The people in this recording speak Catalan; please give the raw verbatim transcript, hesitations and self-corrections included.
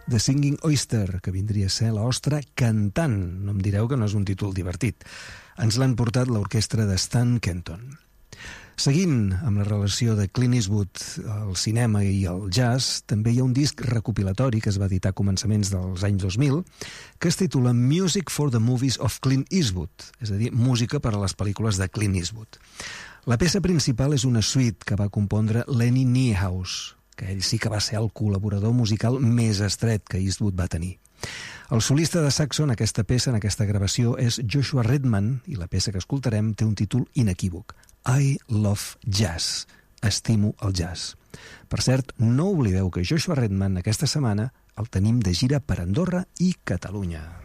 The Singing Oyster, que vindria a ser l'ostra cantant. No em direu que no és un títol divertit. Ens l'han portat l'orquestra de Stan Kenton. Seguint amb la relació de Clint Eastwood al cinema i al jazz, també hi ha un disc recopilatori que es va editar a començaments dels anys dos mil que es titula Music for the Movies of Clint Eastwood, és a dir, música per a les pel·lícules de Clint Eastwood. La peça principal és una suite que va compondre Lenny Niehaus, que ell sí que va ser el col·laborador musical més estret que Eastwood va tenir. El solista de saxo en aquesta peça, en aquesta gravació, és Joshua Redman, i la peça que escoltarem té un títol inequívoc: I Love Jazz. Estimo el jazz. Per cert, no oblideu que Joshua Redman aquesta setmana el tenim de gira per Andorra i Catalunya.